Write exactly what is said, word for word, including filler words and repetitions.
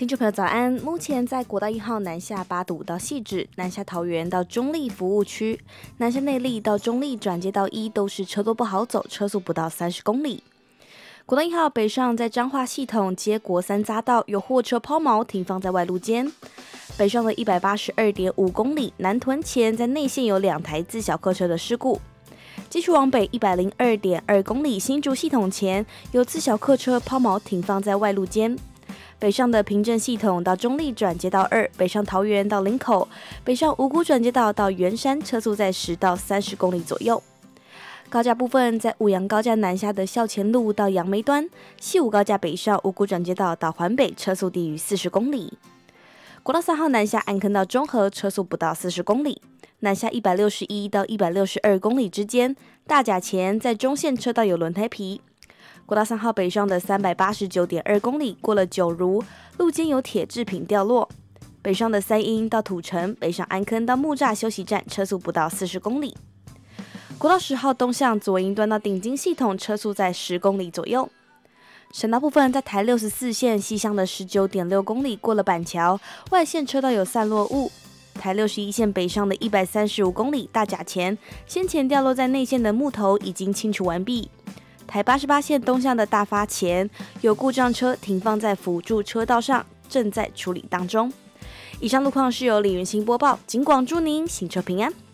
听众朋友早安，目前在国道一号南下八堵到汐止、南下桃园到中立服务区、南下内壢到中立转接到一都是车多不好走，车速不到三十公里。国道一号北上在彰化系统接国三匝道有货车抛锚停放在外路间，北上的一百八十二点五公里南屯前在内线有两台自小客车的事故。继续往北一百零二点二公里新竹系统前有自小客车抛锚停放在外路间。北上的平镇系统到中立转接道二，北上桃园到林口，北上五股转接道到圆山，车速在十到三十公里左右。高架部分在五杨高架南下的校前路到杨梅端，西武高架北上五股转接道到环北，车速低于四十公里。国道三号南下安坑到中和，车速不到四十公里。南下一百六十一到一百六十二公里之间，大甲前在中线车道有轮胎皮。国道三号北上的三百八十九点二公里，过了九如，路肩有铁制品掉落。北上的三鹰到土城，北上安坑到木栅休息站，车速不到四十公里。国道十号东向左营端到顶金系统，车速在十公里左右。省道部分在台六十四线西向的十九点六公里，过了板桥，外线车道有散落物。台六十一线北上的一百三十五公里，大甲前先前掉落在内线的木头已经清除完毕。台八十八线东向的大发前有故障车停放在辅助车道上，正在处理当中。以上路况是由李元兴播报，警广祝您行车平安。